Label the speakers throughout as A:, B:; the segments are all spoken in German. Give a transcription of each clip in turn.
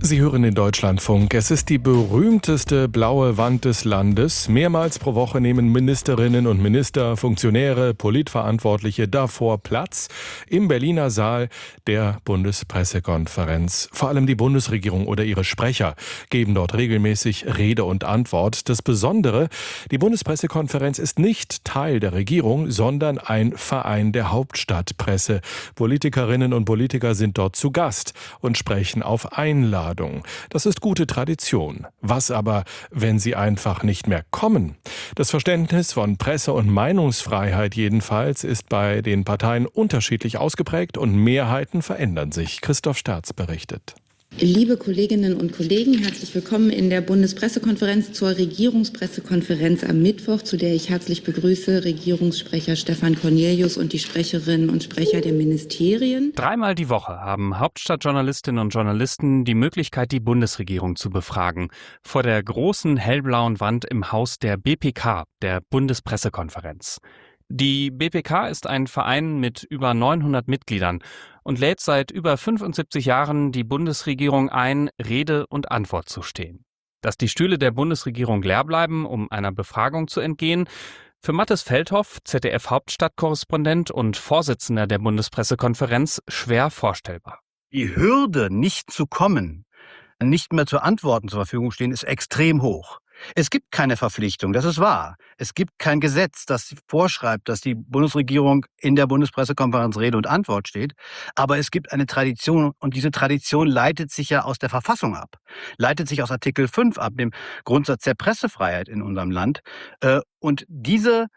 A: Sie hören den Deutschlandfunk. Es ist die berühmteste blaue Wand des Landes. Mehrmals pro Woche nehmen Ministerinnen und Minister, Funktionäre, Politverantwortliche davor Platz im Berliner Saal der Bundespressekonferenz. Vor allem die Bundesregierung oder ihre Sprecher geben dort regelmäßig Rede und Antwort. Das Besondere, die Bundespressekonferenz ist nicht Teil der Regierung, sondern ein Verein der Hauptstadtpresse. Politikerinnen und Politiker sind dort zu Gast und sprechen auf Einladung. Das ist gute Tradition. Was aber, wenn sie einfach nicht mehr kommen? Das Verständnis von Presse- und Meinungsfreiheit jedenfalls ist bei den Parteien unterschiedlich ausgeprägt und Mehrheiten verändern sich. Christoph Sterz berichtet.
B: Liebe Kolleginnen und Kollegen, herzlich willkommen in der Bundespressekonferenz zur Regierungspressekonferenz am Mittwoch, zu der ich herzlich begrüße Regierungssprecher Stefan Cornelius und die Sprecherinnen und Sprecher der Ministerien.
C: Dreimal die Woche haben Hauptstadtjournalistinnen und Journalisten die Möglichkeit, die Bundesregierung zu befragen. Vor der großen hellblauen Wand im Haus der BPK, der Bundespressekonferenz. Die BPK ist ein Verein mit über 900 Mitgliedern und lädt seit über 75 Jahren die Bundesregierung ein, Rede und Antwort zu stehen. Dass die Stühle der Bundesregierung leer bleiben, um einer Befragung zu entgehen, für Mathis Feldhoff, ZDF-Hauptstadtkorrespondent und Vorsitzender der Bundespressekonferenz, schwer vorstellbar.
D: Die Hürde, nicht zu kommen, nicht mehr zu Antworten zur Verfügung stehen, ist extrem hoch. Es gibt keine Verpflichtung, das ist wahr. Es gibt kein Gesetz, das vorschreibt, dass die Bundesregierung in der Bundespressekonferenz Rede und Antwort steht. Aber es gibt eine Tradition und diese Tradition leitet sich ja aus der Verfassung ab. Leitet sich aus Artikel 5 ab, dem Grundsatz der Pressefreiheit in unserem Land. Und dieser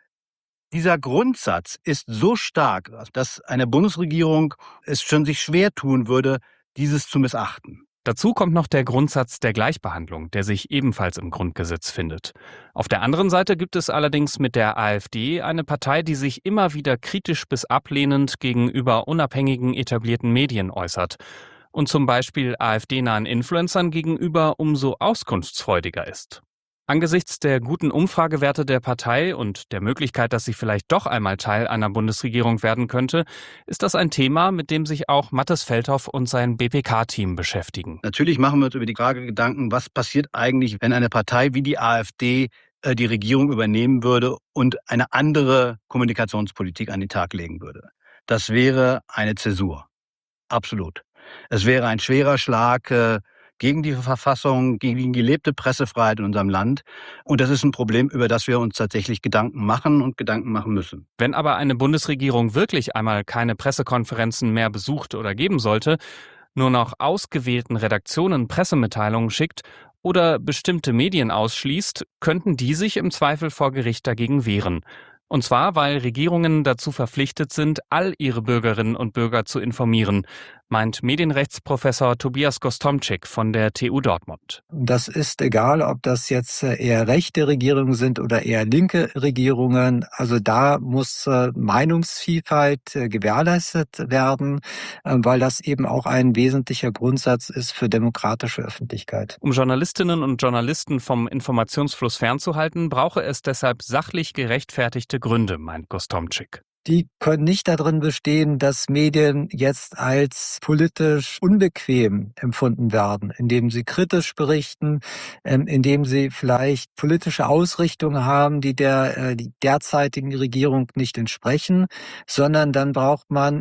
D: Grundsatz ist so stark, dass eine Bundesregierung es schon sich schwer tun würde, dieses zu missachten.
C: Dazu kommt noch der Grundsatz der Gleichbehandlung, der sich ebenfalls im Grundgesetz findet. Auf der anderen Seite gibt es allerdings mit der AfD eine Partei, die sich immer wieder kritisch bis ablehnend gegenüber unabhängigen etablierten Medien äußert und zum Beispiel AfD-nahen Influencern gegenüber umso auskunftsfreudiger ist. Angesichts der guten Umfragewerte der Partei und der Möglichkeit, dass sie vielleicht doch einmal Teil einer Bundesregierung werden könnte, ist das ein Thema, mit dem sich auch Mathis Feldhoff und sein BPK-Team beschäftigen.
D: Natürlich machen wir uns über die Frage Gedanken, was passiert eigentlich, wenn eine Partei wie die AfD die Regierung übernehmen würde und eine andere Kommunikationspolitik an den Tag legen würde. Das wäre eine Zäsur. Absolut. Es wäre ein schwerer Schlag gegen die Verfassung, gegen die gelebte Pressefreiheit in unserem Land. Und das ist ein Problem, über das wir uns tatsächlich Gedanken machen und Gedanken machen müssen.
C: Wenn aber eine Bundesregierung wirklich einmal keine Pressekonferenzen mehr besucht oder geben sollte, nur noch ausgewählten Redaktionen Pressemitteilungen schickt oder bestimmte Medien ausschließt, könnten die sich im Zweifel vor Gericht dagegen wehren. Und zwar, weil Regierungen dazu verpflichtet sind, all ihre Bürgerinnen und Bürger zu informieren, meint Medienrechtsprofessor Tobias Gostomczyk von der TU Dortmund.
E: Das ist egal, ob das jetzt eher rechte Regierungen sind oder eher linke Regierungen. Also da muss Meinungsvielfalt gewährleistet werden, weil das eben auch ein wesentlicher Grundsatz ist für demokratische Öffentlichkeit.
C: Um Journalistinnen und Journalisten vom Informationsfluss fernzuhalten, brauche es deshalb sachlich gerechtfertigte Gründe, meint Gostomczyk.
E: Die können nicht darin bestehen, dass Medien jetzt als politisch unbequem empfunden werden, indem sie kritisch berichten, indem sie vielleicht politische Ausrichtungen haben, die die derzeitigen Regierung nicht entsprechen, sondern dann braucht man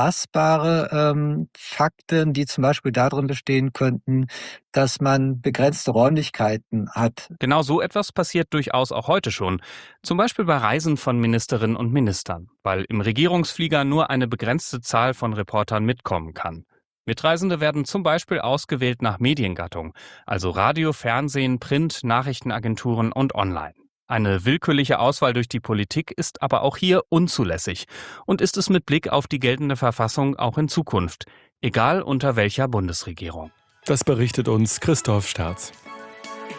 E: belastbare Fakten, die zum Beispiel darin bestehen könnten, dass man begrenzte Räumlichkeiten hat.
C: Genau so etwas passiert durchaus auch heute schon. Zum Beispiel bei Reisen von Ministerinnen und Ministern, weil im Regierungsflieger nur eine begrenzte Zahl von Reportern mitkommen kann. Mitreisende werden zum Beispiel ausgewählt nach Mediengattung, also Radio, Fernsehen, Print, Nachrichtenagenturen und online. Eine willkürliche Auswahl durch die Politik ist aber auch hier unzulässig und ist es mit Blick auf die geltende Verfassung auch in Zukunft, egal unter welcher Bundesregierung.
A: Das berichtet uns Christoph Sterz.